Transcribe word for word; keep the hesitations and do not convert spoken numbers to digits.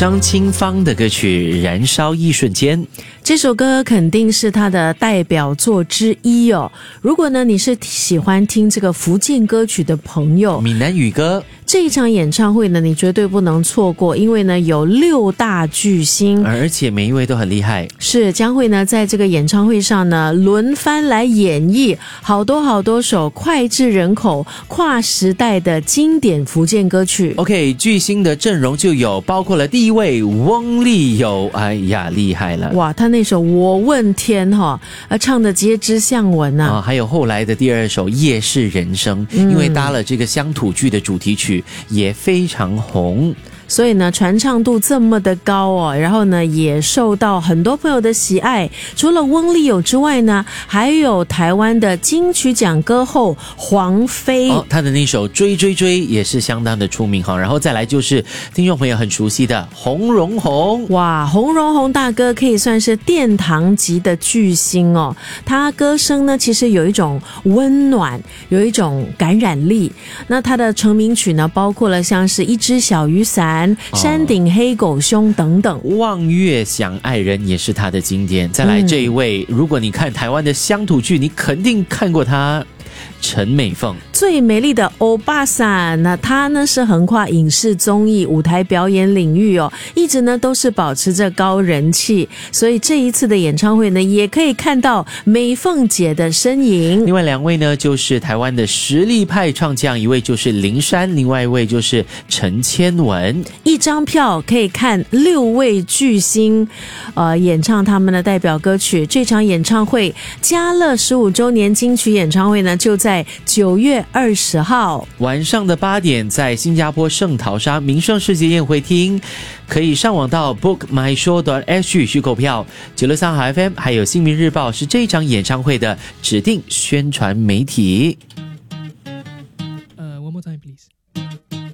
张清芳的歌曲《燃烧一瞬间》， 这首歌肯定是他的代表作之一哦。如果呢你是喜欢听这个福建歌曲的朋友， 闽南语歌， 这一场演唱会呢你绝对不能错过，因为呢有六大巨星， 而且每一位都很厉害， 是将会呢在这个演唱会上呢轮番来演绎好多好多首脍炙人口、跨时代的经典福建歌曲。 OK， 巨星的阵容就有包括了第一位翁立友，哎呀厉害了哇，他那首我问天哈、哦，唱的皆知巷闻啊、 啊，还有后来的第二首夜市人生、嗯、因为搭了这个乡土剧的主题曲也非常红， 所以呢传唱度这么的高哦，然后呢也受到很多朋友的喜爱。除了翁立友之外呢，还有台湾的金曲奖歌后黄妃哦，她的那首追追追也是相当的出名哈。然后再来就是听众朋友很熟悉的洪荣宏， 哇，洪荣宏大哥可以算是殿堂级的巨星哦。他歌声呢其实有一种温暖，有一种感染力。那他的成名曲呢包括了像是一只小雨伞、山顶黑狗兄等等。 望月想爱人也是他的经典。再来这一位、嗯、如果你看台湾的乡土剧，你肯定看过他，陈美凤， 最美丽的欧巴桑。那她呢是横跨影视、综艺、舞台表演领域哦，一直呢都是保持着高人气，所以这一次的演唱会呢也可以看到美凤姐的身影。 另外两位呢就是台湾的实力派唱将，一位就是林珊，另外一位就是陈千文。 一张票可以看六位巨星呃演唱他们的代表歌曲。这场演唱会嘉乐十五周年金曲演唱会呢就在九月二十号晚上的八点，在新加坡圣淘沙名胜世界宴会厅，可以上网到 book my show dot s g 去购票。九六三号 F M 还有新民日报是这一场演唱会的指定宣传媒体。